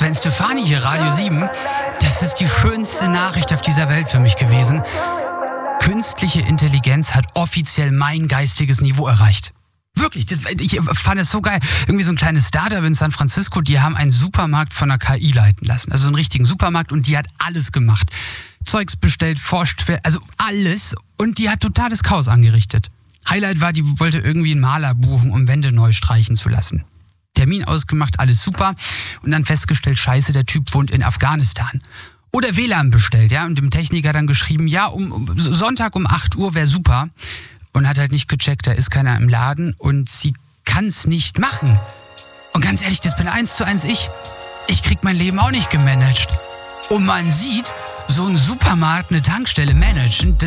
Sven Stefani hier, Radio 7. Das ist die schönste Nachricht auf dieser Welt für mich gewesen. Künstliche Intelligenz hat offiziell mein geistiges Niveau erreicht. Wirklich, ich fand es so geil. Irgendwie so ein kleines Startup in San Francisco, die haben einen Supermarkt von einer KI leiten lassen. Also so einen richtigen Supermarkt, und die hat alles gemacht. Zeugs bestellt, forscht, also alles. Und die hat totales Chaos angerichtet. Highlight war, die wollte irgendwie einen Maler buchen, um Wände neu streichen zu lassen. Termin ausgemacht, alles super. Und dann festgestellt, scheiße, der Typ wohnt in Afghanistan. Oder WLAN bestellt, ja. Und dem Techniker dann geschrieben, ja, Sonntag um 8 Uhr wäre super. Und hat halt nicht gecheckt, da ist keiner im Laden und sie kann es nicht machen. Und ganz ehrlich, das bin 1:1 ich. Ich krieg mein Leben auch nicht gemanagt. Und man sieht, so ein Supermarkt, eine Tankstelle managen,